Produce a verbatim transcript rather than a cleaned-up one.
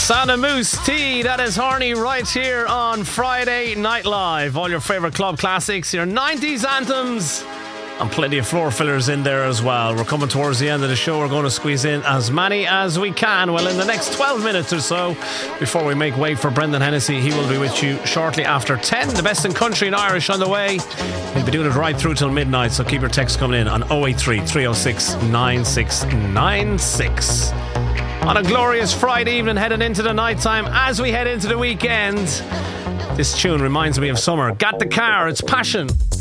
Sound of Moose T, that is Horny right here on Friday Night Live. All your favourite club classics, your nineties anthems, and plenty of floor fillers in there as well. We're coming towards the end of the show. We're going to squeeze in as many as we can. Well, in the next twelve minutes or so, before we make way for Brendan Hennessy, he will be with you shortly after ten. The best in country and Irish on the way. He'll be doing it right through till midnight, so keep your texts coming in on oh eight three, three oh six, nine six nine six. On a glorious Friday evening, heading into the night time as we head into the weekend. This tune reminds me of summer. Got the Car, it's Passion.